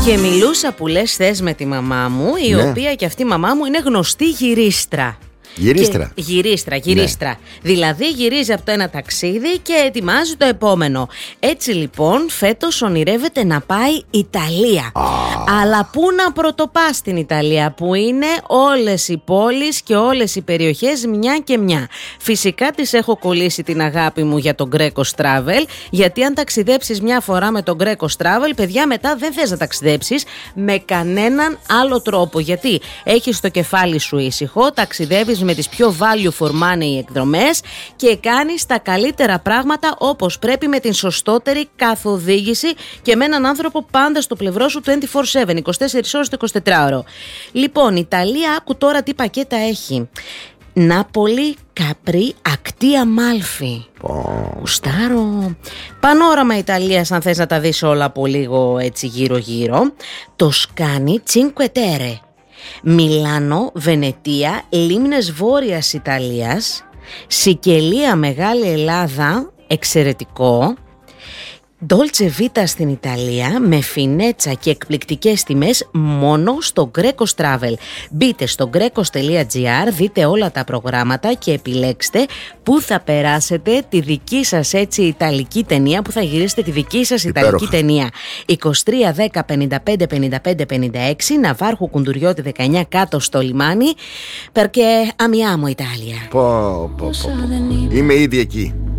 Και μιλούσα που λες θες με τη μαμά μου, η οποία και αυτή η μαμά μου είναι γνωστή γυρίστρα. Γυρίστρα. Δηλαδή γυρίζει από το ένα ταξίδι και ετοιμάζει το επόμενο. Έτσι λοιπόν φέτος ονειρεύεται να πάει Ιταλία. Αλλά πού να πρωτοπά στην Ιταλία, που είναι όλες οι πόλεις και όλες οι περιοχές μια και μια. Φυσικά της έχω κολλήσει την αγάπη μου για τον Greco Travel, γιατί αν ταξιδέψεις μια φορά με τον Greco Travel, παιδιά, μετά δεν θες να ταξιδέψεις με κανέναν άλλο τρόπο. Γιατί έχεις το κεφάλι σου ήσυχο, ταξιδεύεις με τις πιο value for money εκδρομές και κάνεις τα καλύτερα πράγματα όπως πρέπει, με την σωστότερη καθοδήγηση και με έναν άνθρωπο πάντα στο πλευρό σου 24/7, 24 ώρες το 24ωρο. Λοιπόν, Ιταλία, άκου τώρα τι πακέτα έχει. Νάπολη, Καπρί, ακτή Αμάλφη. Γουστάρω. Πανόραμα Ιταλίας, αν θες να τα δεις όλα από λίγο έτσι γύρω-γύρω. Τοσκάνη, Τσίνκουε Τέρε. Μιλάνο, Βενετία, λίμνες Βόρειας Ιταλίας. Σικελία, Μεγάλη Ελλάδα, εξαιρετικό. Dolce Vita στην Ιταλία, με φινέτσα και εκπληκτικές τιμές μόνο στο Grecos Travel. Μπείτε στο grecos.gr, δείτε όλα τα προγράμματα και επιλέξτε πού θα περάσετε τη δική σας έτσι Ιταλική ταινία, που θα γυρίσετε τη δική σας Ιταλική ταινία. 23 10 55 55 56, Ναβάρχου Κουντουριώτη 19, κάτω στο λιμάνι. Perché amiamo Italia. Είμαι ήδη εκεί.